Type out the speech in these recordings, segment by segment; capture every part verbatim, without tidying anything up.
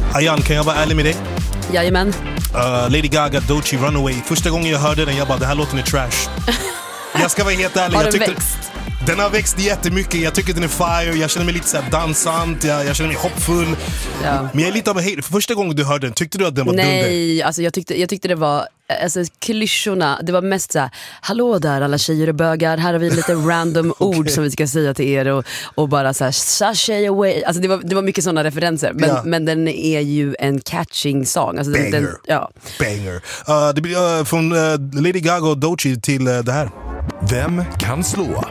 Ayan, kan jag vara ärlig med dig? Jajamän. Uh, Lady Gaga, Doechii, Runaway. Första gången jag hörde den, jag bara, det här låten är trash. Jag ska vara helt ärlig. Har jag den tyckte, växt? Den har växt jättemycket. Jag tycker den är fire. Jag känner mig lite så här dansant. Jag, jag känner mig hoppfull. Ja. Men jag är lite av en hater. För första gången du hörde den, tyckte du att den var dunder? Nej, alltså jag tyckte, jag tyckte det var alltså, klyschorna, det var mest så här: hallå där alla tjejer och bögar, här har vi lite random okay. ord som vi ska säga till er och, och bara så här, sashay away. Alltså det var, det var mycket sådana referenser, men, ja. men den är ju en catching song. Alltså Banger. den, den, ja. Banger. Uh, det blir uh, från uh, Lady Gaga och Doechii till uh, det här. Vem kan slå?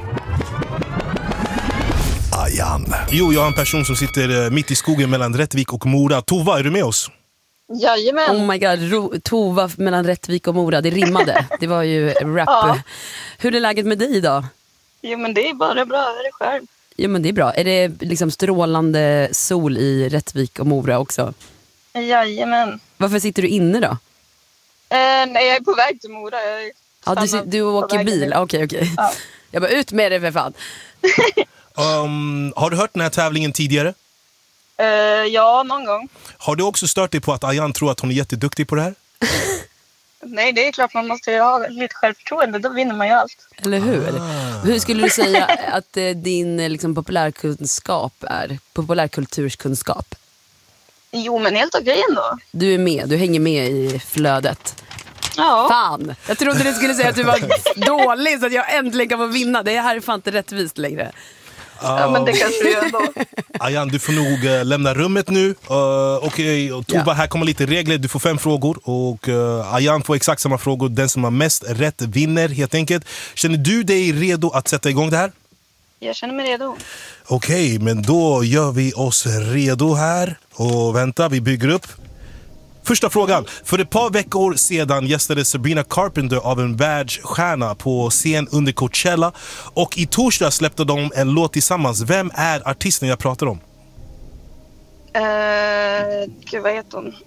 Ayan. Jo, jag har en person som sitter uh, mitt i skogen mellan Rättvik och Mora. Tova, är du med oss? Jajamän. Oh my god, Ro- Tova mellan Rättvik och Mora, det rimmade. Det var ju rap. Ja. Hur är läget med dig idag? Jo men det är bara bra, är det själv? Jo men det är bra. Är det liksom strålande sol i Rättvik och Mora också? Jajamän. Varför sitter du inne då? Eh, nej, jag är på väg till Mora. Jag Ja, du, stannar du på åker vägen bil, nu. okej okay, okej. Okay. Ja. Jag bara, ut med det för fan. Um, har du hört den här tävlingen tidigare? Eh, ja, någon gång. Har du också stört dig på att Ayan tror att hon är jätteduktig på det här? Nej, det är klart man måste ju ha lite självförtroende, då vinner man ju allt. Eller hur? Ah. Hur skulle du säga att eh, din eh, liksom, populärkunskap är? Populärkulturskunskap? Jo, men helt okej ändå. Du är med, du hänger med i flödet. Ja. Fan, jag trodde du skulle säga att du var dålig så att jag äntligen kan få vinna. Det här är fan inte rättvist längre. Ja, men det kanske du gör ändå. Ayan, du får nog uh, lämna rummet nu. Uh, okay, och Tova, Ja. här kommer lite regler. Du får fem frågor och uh, Ayan får exakt samma frågor. Den som har mest rätt vinner helt enkelt. Känner du dig redo att sätta igång det här? Jag känner mig redo. Okej, okay, men då gör vi oss redo här. Och vänta, vi bygger upp. Första frågan. För ett par veckor sedan gästade Sabrina Carpenter av en världsstjärna på scen under Coachella. Och i torsdag släppte de en låt tillsammans. Vem är artisten jag pratar om? Eh, gud, vad heter hon?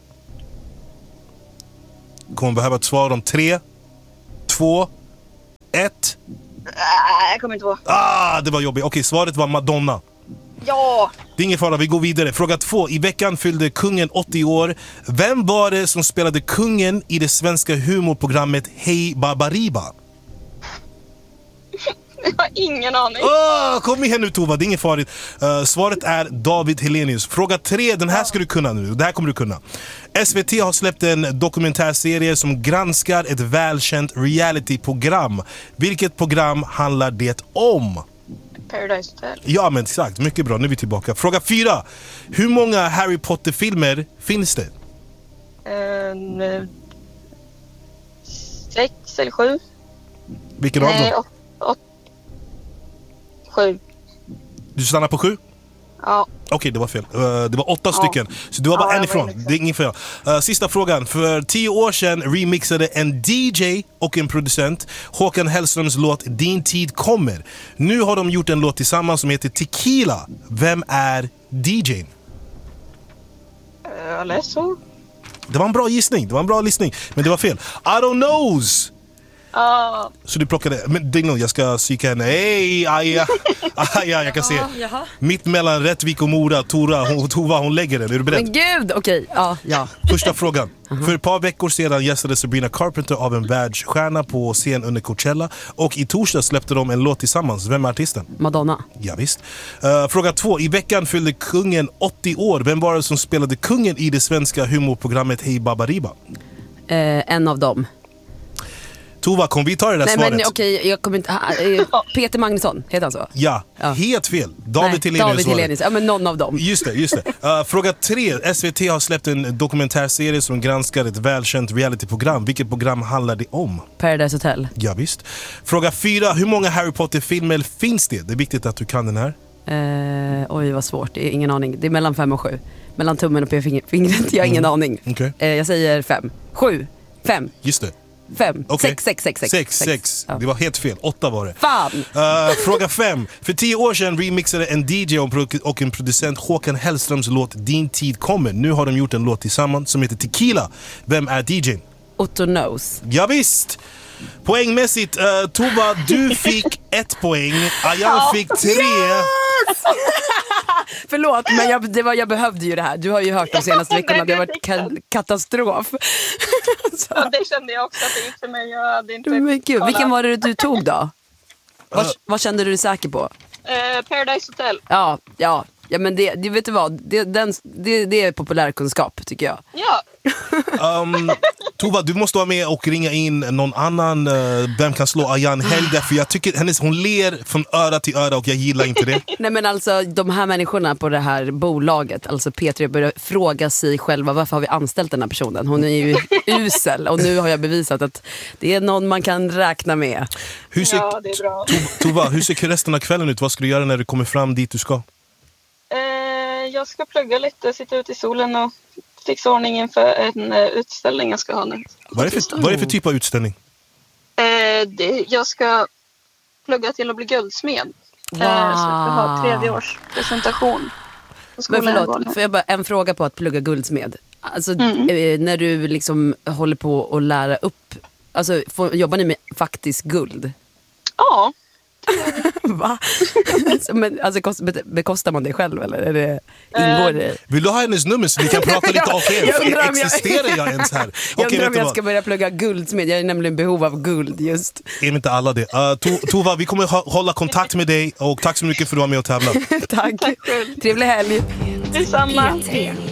Kommer behöva ett svar om tre, två, ett. Ah, jag kommer inte ihåg. Ah, det var jobbigt. Okej, svaret var Madonna. Ja! Det är ingen fara, vi går vidare. Fråga två. I veckan fyllde kungen åttio år. Vem var det som spelade kungen i det svenska humorprogrammet Hey Baberiba? Jag har ingen aning. Oh, kom igen nu Tova, det är inget farligt. Uh, svaret är David Hellenius. Fråga tre, den här ska du kunna nu. Det här kommer du kunna. S V T har släppt en dokumentärserie som granskar ett välkänt realityprogram. Vilket program handlar det om? Paradise Hotel. Ja men exakt, mycket bra, nu är vi tillbaka. Fråga fyra. Hur många Harry Potter-filmer finns det? Eh, sex eller sju? Vilken av Nej, dem? åt, åt, sju. Du stannar på sju? Ja. Okej, okay, det var fel. Uh, det var åtta Ja. stycken. Så du var bara Ja, en jag var ifrån. en ifrån. Det är ingen fel. Uh, sista frågan. För tio år sedan remixade en D J och en producent Håkan Hellströms låt Din tid kommer. Nu har de gjort en låt tillsammans som heter Tequila. Vem är D J:n? Uh, Alesso? Det var en bra gissning. Det var en bra listning. Men det var fel. I don't knows. Ja. Så du plockade, men Dino, jag ska psyka henne. Hej, aja, aja, jag kan se. Jaha. Mitt mellan Rättvik och Mora, Tora, hon, Tova, hon lägger den. Är du beredd? Men gud, okej, ja, ja. Första frågan. För ett par veckor sedan gästade Sabrina Carpenter av en världsstjärna på scen under Coachella. Och i torsdag släppte de en låt tillsammans. Vem är artisten? Madonna. Ja, visst. Uh, fråga två. I veckan fyllde kungen åttio år. Vem var det som spelade kungen i det svenska humorprogrammet Hey Baberiba? Eh, en av dem. Tova, kom vi ta det där Nej svaret? men okej, jag kommer inte... eh, Peter Magnusson, heter han så? Ja, Ja. helt fel. David Hellenius David var det. Hellenius, ja men någon av dem. Just det, just det. Uh, fråga tre. S V T har släppt en dokumentärserie som granskar ett välkänt realityprogram. Vilket program handlar det om? Paradise Hotel. Ja, visst. Fråga fyra. Hur många Harry Potter-filmer finns det? Det är viktigt att du kan den här. Eh, oj vad svårt, det är ingen aning. Det är mellan fem och sju. Mellan tummen och p-fingret, jag har ingen Mm. aning. Okej. Eh, jag säger fem. Sju. Fem. Just det. Fem. Okej. Sex, sex, sex, sex. Sex, sex. Ja. Det var helt fel. Åtta var det. Fan! Uh, fråga fem. För tio år sedan remixade en D J och en producent Håkan Hellströms låt Din tid kommer. Nu har de gjort en låt tillsammans som heter Tequila. Vem är D J:n? Otto Knows. Ja, visst. Poängmässigt, uh, Tova, du fick ett poäng. Ayan fick tre. Yes! Förlåt, men jag, det var, jag behövde ju det här. Du har ju hört de senaste veckorna, det har varit ka- katastrof. Så. Ja, det kände jag också att det gick för mig. Jag hade inte men gud, vilken var det du tog då? Vad, vad kände du dig säker på? Eh, Paradise Hotel. Ja, ja. Ja, men det, det vet du vad, det, den, det, det är populärkunskap tycker jag. Ja. um, Tova, du måste vara med och ringa in någon annan uh, Vem kan slå Ayan Helge? För jag tycker hennes, hon ler från öra till öra och jag gillar inte det. Nej men alltså de här människorna på det här bolaget, alltså P tre, börjar fråga sig själva varför har vi anställt den här personen? Hon är ju usel och nu har jag bevisat att det är någon man kan räkna med. Hur ser, ja, det är bra. Tova, hur ser resten av kvällen ut? Vad ska du göra när du kommer fram dit du ska? Eh, jag ska plugga lite, sitta ute i solen och fixa ordning inför en uh, utställning jag ska ha nu. Vad är det för, vad är det för typ av utställning? Eh, det, jag ska plugga till att bli guldsmed. Wow. Eh, så jag ska ha tredje års presentation. Men förlåt, för jag bara en fråga på att plugga guldsmed. Alltså mm. eh, när du liksom håller på att lära upp, alltså får, jobbar ni med faktiskt guld? Ja. Va? Men alltså kost, bekostar man det själv eller är det, ingår det? Vill du ha hennes nummer så vi kan prata lite om det? Existerar jag ens här? Jag okay, undrar om jag ska börja plugga guldsmed. Jag är nämligen behov av guld just. Är inte alla det? Uh, to- Tova, vi kommer ha- hålla kontakt med dig och tack så mycket för att du var med och tävla. Tack. Tack. Trevlig helg. Detsamma. P tre.